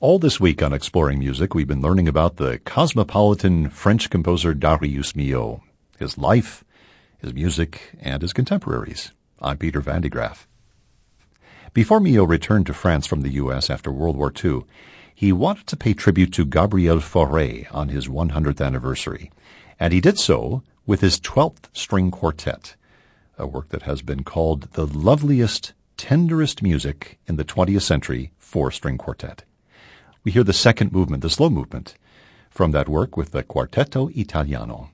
All this week on Exploring Music, we've been learning about the cosmopolitan French composer Darius Milhaud, his life, his music, and his contemporaries. I'm Peter Van de Graaff. Before Milhaud returned to France from the U.S. after World War II, he wanted to pay tribute to Gabriel Fauré on his 100th anniversary, and he did so with his 12th String Quartet, a work that has been called the loveliest, tenderest music in the 20th century for string quartet. We hear the second movement, the slow movement, from that work with the Quartetto Italiano.